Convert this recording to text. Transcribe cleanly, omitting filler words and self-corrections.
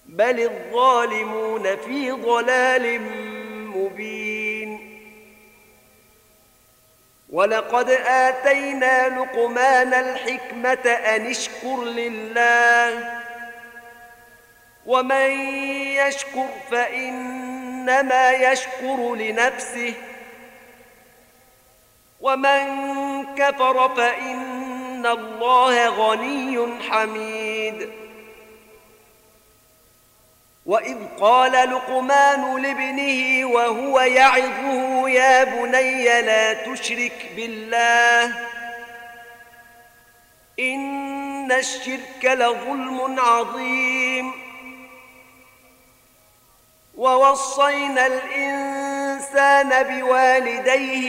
بل الظالمون في ضلال مبين. ولقد آتينا لقمان الحكمة أن اشكر لله ومن يشكر فإنما يشكر لنفسه ومن كفر فإن الله غني حميد. وإذ قال لقمان لابنه وهو يعظه يا بني لا تشرك بالله إن الشرك لظلم عظيم. ووصينا الإنسان بوالديه